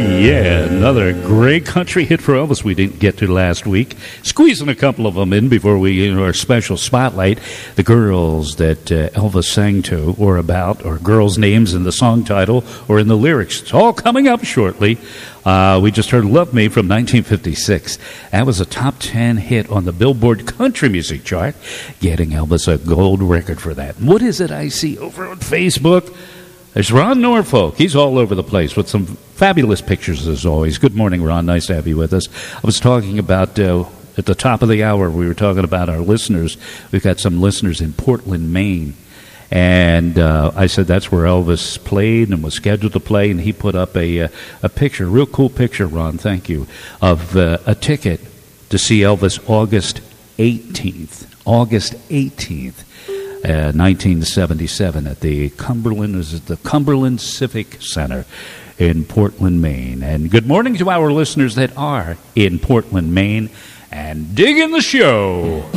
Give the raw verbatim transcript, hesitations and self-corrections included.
Yeah, another great country hit for Elvis we didn't get to last week. Squeezing a couple of them in before we get into our special spotlight. The girls that uh, Elvis sang to or about, or girls' names in the song title or in the lyrics. It's all coming up shortly. Uh, we just heard Love Me from nineteen fifty-six. That was a top ten hit on the Billboard Country Music Chart, getting Elvis a gold record for that. What is it I see over on Facebook? There's Ron Norfolk. He's all over the place with some fabulous pictures, as always. Good morning, Ron. Nice to have you with us. I was talking about, uh, at the top of the hour, we were talking about our listeners. We've got some listeners in Portland, Maine. And uh, I said that's where Elvis played and was scheduled to play. And he put up a, a, a picture, a real cool picture, Ron, thank you, of uh, a ticket to see Elvis August eighteenth. August eighteenth. Uh, nineteen seventy-seven at the Cumberland is it the Cumberland Civic Center in Portland, Maine. And good morning to our listeners that are in Portland, Maine, and dig in the show.